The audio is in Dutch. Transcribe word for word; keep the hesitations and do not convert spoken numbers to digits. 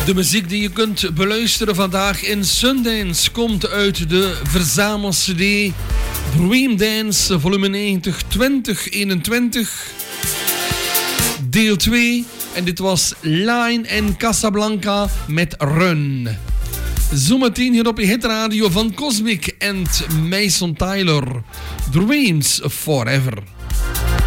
De muziek die je kunt beluisteren vandaag in Sundance komt uit de verzamel-C D Dream Dance volume negentig twintig eenentwintig deel twee. En dit was Line en Casablanca met Run. Zometeen hier op je hitradio van Cosmic en Mason Tyler. Dreams Forever.